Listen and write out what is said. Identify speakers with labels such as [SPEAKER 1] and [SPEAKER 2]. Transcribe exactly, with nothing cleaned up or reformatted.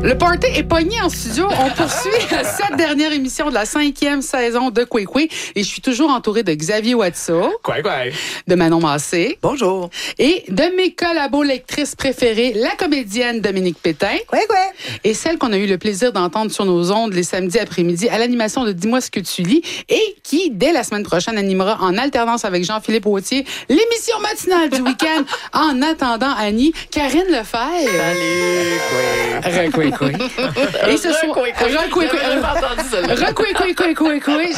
[SPEAKER 1] Le party est pogné en studio. On poursuit cette dernière émission de la cinquième saison de Kwekwe. Et je suis toujours entourée de Xavier Watso.
[SPEAKER 2] Quoi, quoi?
[SPEAKER 1] De Manon Massé.
[SPEAKER 3] Bonjour.
[SPEAKER 1] Et de mes collabo-lectrices préférées, la comédienne Dominique Pétain.
[SPEAKER 3] Ouais, ouais.
[SPEAKER 1] Et celle qu'on a eu le plaisir d'entendre sur nos ondes les samedis après-midi à l'animation de Dis-moi ce que tu lis et qui, dès la semaine prochaine, animera en alternance avec Jean-Philippe Wauthier l'émission matinale du week-end. En attendant, Annie, Karine Lefebvre.
[SPEAKER 2] Salut, quoi.
[SPEAKER 1] Re-Kwekwe. Et ce soir...
[SPEAKER 2] Re-Kwekwe.
[SPEAKER 1] Re-Kwekwe.
[SPEAKER 2] J'avais jamais entendu ça.
[SPEAKER 1] Re-Kwekwe, Kwekwe, Kwekwe.